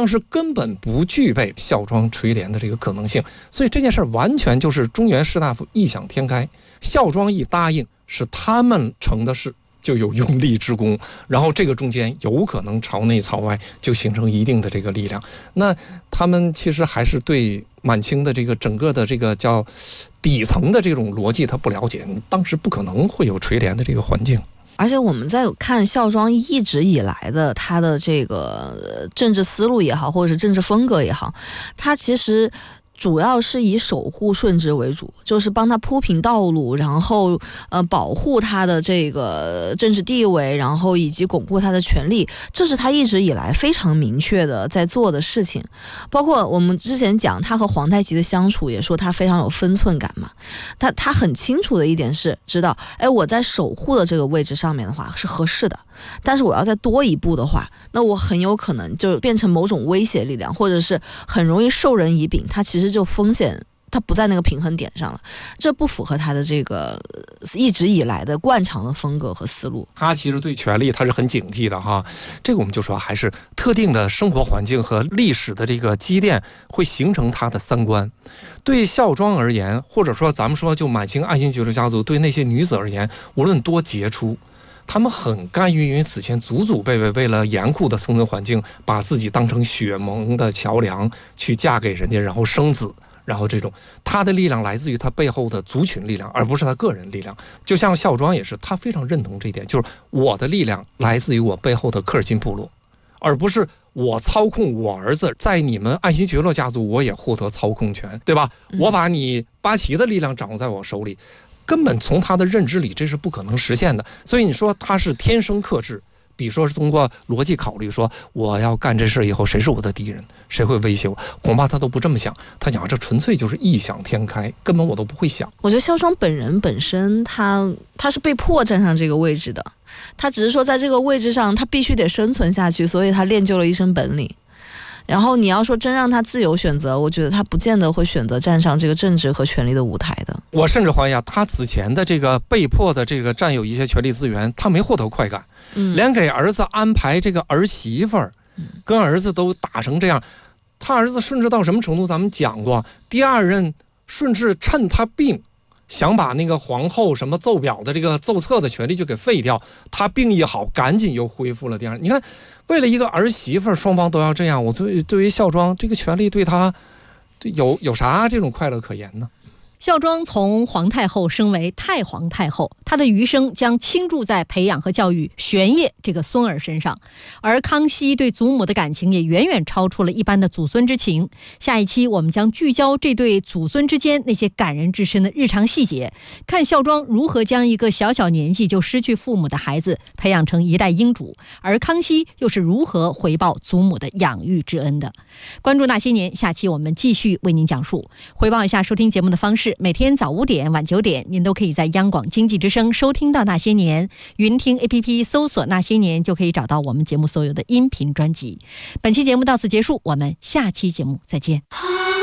当时根本不具备孝庄垂帘的这个可能性，所以这件事完全就是中原士大夫异想天开。孝庄一答应，是他们成的事就有用力之功，然后这个中间有可能朝内朝外就形成一定的这个力量。那他们其实还是对满清的这个整个的这个叫底层的这种逻辑他不了解，当时不可能会有垂帘的这个环境。 而且我们在看孝庄一直以来的他的这个政治思路也好，或者是政治风格也好，他其实主要是以守护顺治为主，就是帮他铺平道路，然后保护他的这个政治地位，然后以及巩固他的权力，这是他一直以来非常明确的在做的事情。包括我们之前讲他和皇太极的相处，也说他非常有分寸感嘛。他很清楚的一点是知道，我在守护的这个位置上面的话是合适的，但是我要再多一步的话，那我很有可能就变成某种威胁力量，或者是很容易授人以柄，他其实就风险他不在那个平衡点上了，这不符合他的这个一直以来的惯常的风格和思路。 他其实对权力他是很警惕的哈，这个我们就说还是特定的生活环境和历史的这个积淀会形成他的三观。对孝庄而言，或者说咱们说就满清爱新觉罗家族对那些女子而言，无论多杰出，他们很甘于因为此前祖祖辈辈为了严酷的生存环境，把自己当成血盟的桥梁去嫁给人家，然后生子，然后这种他的力量来自于他背后的族群力量，而不是他个人力量。就像孝庄也是，他非常认同这一点，就是我的力量来自于我背后的科尔沁部落，而不是我操控我儿子在你们爱新觉罗家族我也获得操控权，对吧？我把你八旗的力量掌握在我手里，根本从他的认知里这是不可能实现的。所以你说他是天生克制，比如说是通过逻辑考虑说我要干这事以后谁是我的敌人，谁会威胁我，恐怕他都不这么想。他讲这纯粹就是异想天开，根本我都不会想。 我觉得孝庄本人本身他是被迫站上这个位置的，他只是说在这个位置上他必须得生存下去，所以他练就了一身本领。然后你要说真让他自由选择，我觉得他不见得会选择站上这个政治和权力的舞台的。 我甚至怀疑他此前的这个被迫的这个占有一些权力资源，他没获得快感，连给儿子安排这个儿媳妇儿，跟儿子都打成这样。他儿子顺治到什么程度咱们讲过，第二任顺治趁他病想把那个皇后什么奏表的这个奏册的权利就给废掉，他病一好赶紧又恢复了第二。你看为了一个儿媳妇双方都要这样，我对于孝庄这个权利对他有啥这种快乐可言呢？ 孝庄从皇太后升为太皇太后，她的余生将倾注在培养和教育玄烨这个孙儿身上，而康熙对祖母的感情也远远超出了一般的祖孙之情。下一期我们将聚焦这对祖孙之间那些感人至深的日常细节，看孝庄如何将一个小小年纪就失去父母的孩子培养成一代英主，而康熙又是如何回报祖母的养育之恩的。关注那些年，下期我们继续为您讲述。回报一下收听节目的方式，每天早5点晚9点您都可以在央广经济之声收听到那些年，云听 APP 搜索那些年就可以找到我们节目所有的音频专辑。本期节目到此结束，我们下期节目再见。